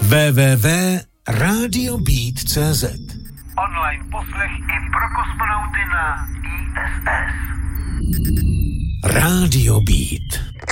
www.radiobeat.cz. Online poslech i pro kosmonauty na ISS. Radio Beat.